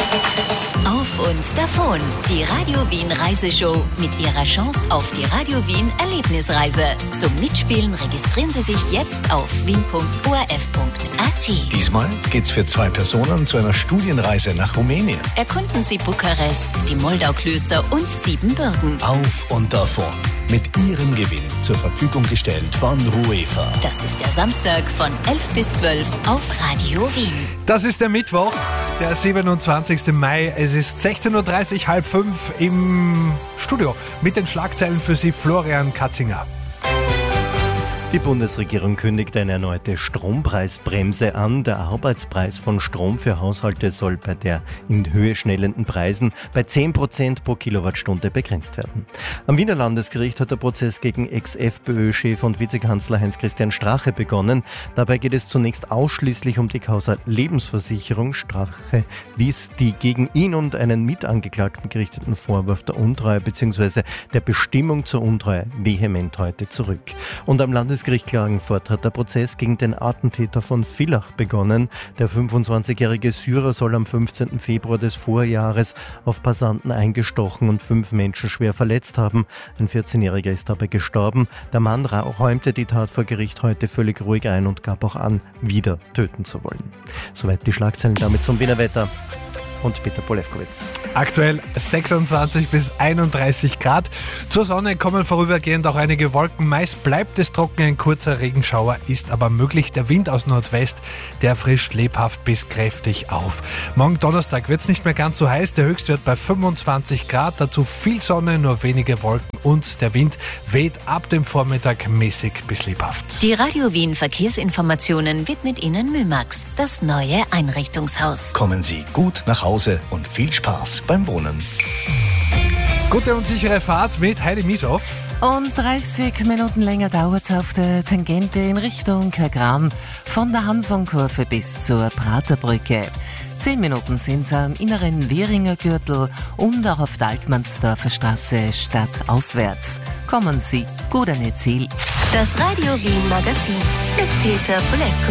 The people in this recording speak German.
Auf und davon, die Radio Wien Reiseshow mit ihrer Chance auf die Radio Wien Erlebnisreise. Zum Mitspielen registrieren Sie sich jetzt auf wien.orf.at. Diesmal geht's für 2 Personen zu einer Studienreise nach Rumänien. Erkunden Sie Bukarest, die Moldauklöster und Siebenbürgen. Auf und davon. Mit Ihrem Gewinn zur Verfügung gestellt von Ruefa. Das ist der Samstag von 11 bis 12 auf Radio Wien. Das ist der Mittwoch, der 27. Mai. Es ist 16.30 Uhr, halb 5 im Studio. Mit den Schlagzeilen für Sie Florian Katzinger. Die Bundesregierung kündigt eine erneute Strompreisbremse an. Der Arbeitspreis von Strom für Haushalte soll bei der in Höhe schnellenden Preisen bei 10% pro Kilowattstunde begrenzt werden. Am Wiener Landesgericht hat der Prozess gegen Ex-FPÖ-Chef und Vizekanzler Heinz-Christian Strache begonnen. Dabei geht es zunächst ausschließlich um die Causa Lebensversicherung. Strache wies die gegen ihn und einen Mitangeklagten gerichteten Vorwurf der Untreue bzw. der Bestimmung zur Untreue vehement heute zurück. Und am Landesgericht Klagenfurt hat der Prozess gegen den Attentäter von Villach begonnen. Der 25-jährige Syrer soll am 15. Februar des Vorjahres auf Passanten eingestochen und 5 Menschen schwer verletzt haben. Ein 14-jähriger ist dabei gestorben. Der Mann räumte die Tat vor Gericht heute völlig ruhig ein und gab auch an, wieder töten zu wollen. Soweit die Schlagzeilen, damit zum Wiener Wetter. Und Peter Polewkowitz. Aktuell 26 bis 31 Grad. Zur Sonne kommen vorübergehend auch einige Wolken. Meist bleibt es trocken, ein kurzer Regenschauer ist aber möglich. Der Wind aus Nordwest, der frischt lebhaft bis kräftig auf. Morgen Donnerstag wird es nicht mehr ganz so heiß. Der Höchstwert bei 25 Grad. Dazu viel Sonne, nur wenige Wolken und der Wind weht ab dem Vormittag mäßig bis lebhaft. Die Radio Wien Verkehrsinformationen widmet Ihnen Mymax, das neue Einrichtungshaus. Kommen Sie gut nach Hause und viel Spaß beim Wohnen. Gute und sichere Fahrt mit Heidi Mieshoff. Und 30 Minuten länger dauert es auf der Tangente in Richtung Kagran von der Hansonkurve bis zur Praterbrücke. 10 Minuten sind es am inneren Währinger Gürtel und auch auf der Altmannsdorfer Straße stadtauswärts. Kommen Sie gut an Ihr Ziel. Das Radio Wien Magazin mit Peter Polewkowitz.